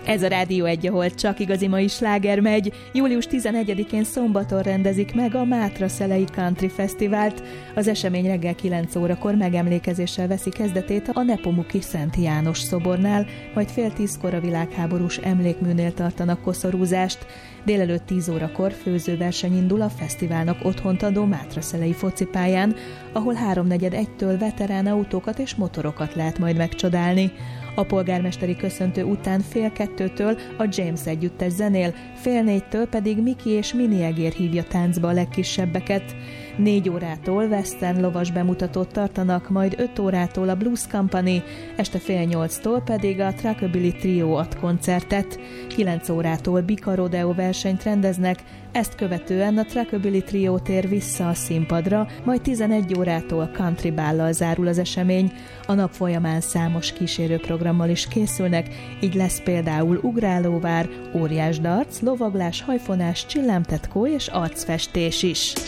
Ez a Rádió 1, ahol csak igazi mai sláger megy. Július 11-én szombaton rendezik meg a Mátraszelei Country Fesztivált. Az esemény reggel 9 órakor megemlékezéssel veszi kezdetét a Nepomuki Szent János szobornál, majd fél 10-kor a világháborús emlékműnél tartanak koszorúzást. Délelőtt 10 órakor főzőverseny indul a fesztiválnak otthont adó Mátraszelei focipályán, ahol 3:45-től veterán autókat és motorokat lehet majd megcsodálni. A polgármesteri köszöntő után 1:30-től a James együttes zenél, 3:30-től pedig Miki és Mini Egér hívja táncba a legkisebbeket. 4 órától western lovas bemutatót tartanak, majd 5 órától a Blues Company, este 7:30-tól pedig a Truckabilly Trio ad koncertet. 9 órától Bika Rodeo versenyt rendeznek, ezt követően a Truckabilly Trio tér vissza a színpadra, majd 11 órától country bállal zárul az esemény. A nap folyamán számos kísérőprogrammal is készülnek, így lesz például ugrálóvár, óriásdarc, lovaglás, hajfonás, csillámtetkó és arcfestés is.